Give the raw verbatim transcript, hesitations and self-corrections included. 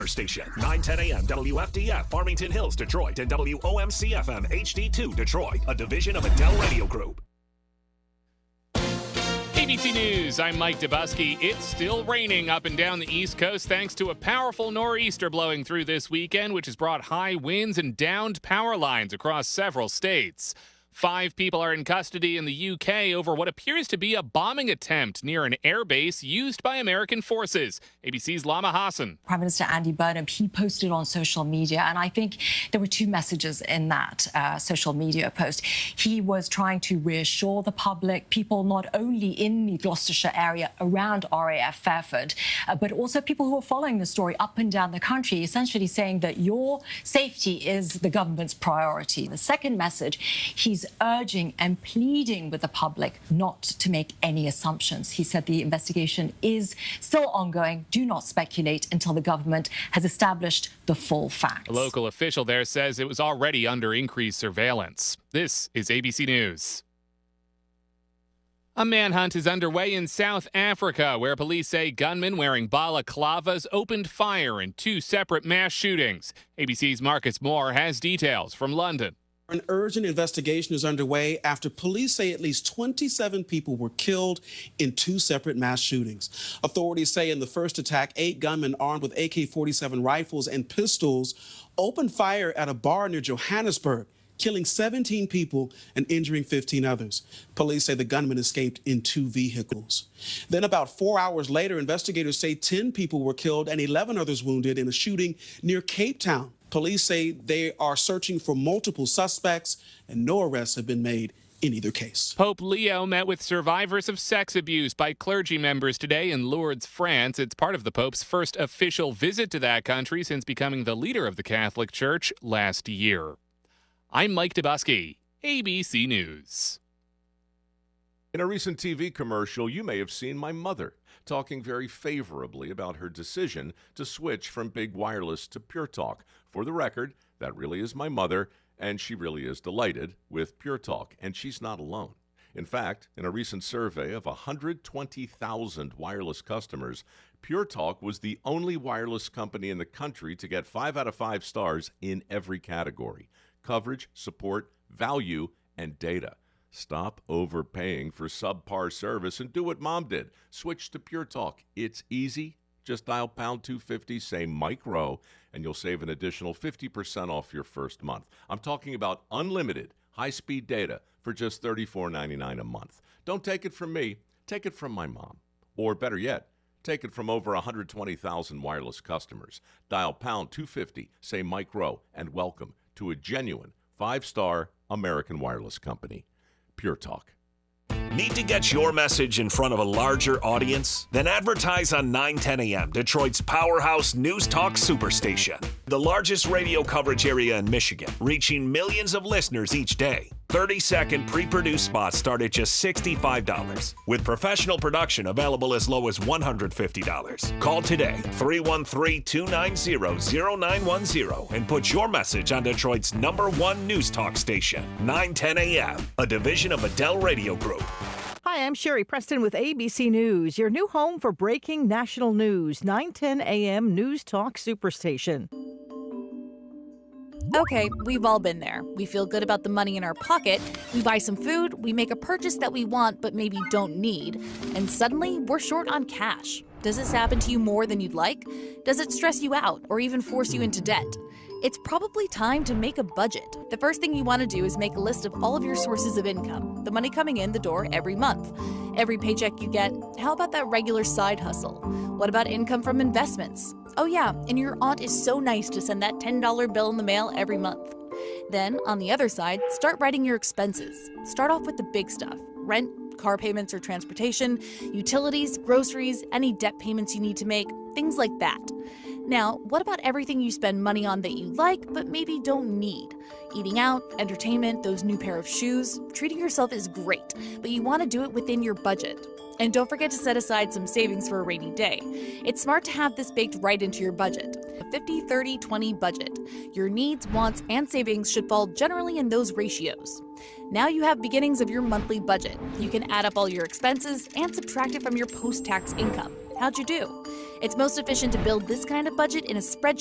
Station nine ten a.m. W F D F Farmington Hills, Detroit, and W O M C F M H D two Detroit, a division of Adele Radio Group. A B C News, I'm Mike Dubusky. It's still raining up and down the East Coast thanks to a powerful nor'easter blowing through this weekend, which has brought high winds and downed power lines across several states. Five people are in custody in the U K over what appears to be a bombing attempt near an airbase used by American forces. A B C's Lama Hassan. Prime Minister Andy Burnham, he posted on social media, and I think there were two messages in that uh, social media post. He was trying to reassure the public, people not only in the Gloucestershire area around R A F Fairford, uh, but also people who are following the story up and down the country, essentially saying that your safety is the government's priority. The second message, he's urging and pleading with the public not to make any assumptions. He said the investigation is still ongoing. Do not speculate until the government has established the full facts. A local official there says it was already under increased surveillance. This is A B C News. A manhunt is underway in South Africa, where police say gunmen wearing balaclavas opened fire in two separate mass shootings. A B C's Marcus Moore has details from London. An urgent investigation is underway after police say at least twenty-seven people were killed in two separate mass shootings. Authorities say in the first attack, eight gunmen armed with A K forty-seven rifles and pistols opened fire at a bar near Johannesburg, killing seventeen people and injuring fifteen others. Police say the gunmen escaped in two vehicles. Then about four hours later, investigators say ten people were killed and eleven others wounded in a shooting near Cape Town. Police say they are searching for multiple suspects and no arrests have been made in either case. Pope Leo met with survivors of sex abuse by clergy members today in Lourdes, France. It's part of the Pope's first official visit to that country since becoming the leader of the Catholic Church last year. I'm Mike Dubusky, A B C News. In a recent T V commercial, you may have seen my mother talking very favorably about her decision to switch from big wireless to Pure Talk. For the record, that really is my mother, and she really is delighted with Pure Talk, and she's not alone. In fact, in a recent survey of one hundred twenty thousand wireless customers, Pure Talk was the only wireless company in the country to get five out of five stars in every category: coverage, support, value, and data. Stop overpaying for subpar service and do what Mom did. Switch to Pure Talk. It's easy. Just dial pound two fifty, say Mike Rowe, and you'll save an additional fifty percent off your first month. I'm talking about unlimited high-speed data for just thirty-four ninety-nine a month. Don't take it from me. Take it from my mom. Or better yet, take it from over one hundred twenty thousand wireless customers. Dial pound two fifty, say Mike Rowe, and welcome to a genuine five-star American wireless company. Pure Talk. Need to get your message in front of a larger audience? Then advertise on nine ten a.m., Detroit's powerhouse news talk superstation. The largest radio coverage area in Michigan, reaching millions of listeners each day. thirty-second pre-produced spots start at just sixty-five dollars, with professional production available as low as one hundred fifty dollars. Call today, three one three, two nine zero, zero nine one zero, and put your message on Detroit's number one news talk station, nine ten a.m., a division of Adele Radio Group. Hi, I'm Sherry Preston with A B C News, your new home for breaking national news, nine ten a.m. News Talk Superstation. Okay, we've all been there. We feel good about the money in our pocket. We buy some food, we make a purchase that we want but maybe don't need, and suddenly we're short on cash. Does this happen to you more than you'd like? Does it stress you out or even force you into debt? It's probably time to make a budget. The first thing you want to do is make a list of all of your sources of income, the money coming in the door every month. Every paycheck you get, how about that regular side hustle? What about income from investments? Oh yeah, and your aunt is so nice to send that ten dollar bill in the mail every month. Then, on the other side, start writing your expenses. Start off with the big stuff: rent, car payments or transportation, utilities, groceries, any debt payments you need to make, things like that. Now, what about everything you spend money on that you like but maybe don't need? Eating out, entertainment, those new pair of shoes. Treating yourself is great, but you want to do it within your budget. And don't forget to set aside some savings for a rainy day. It's smart to have this baked right into your budget. A fifty thirty twenty budget. Your needs, wants, and savings should fall generally in those ratios. Now you have beginnings of your monthly budget. You can add up all your expenses and subtract it from your post-tax income. How'd you do? It's most efficient to build this kind of budget in a spreadsheet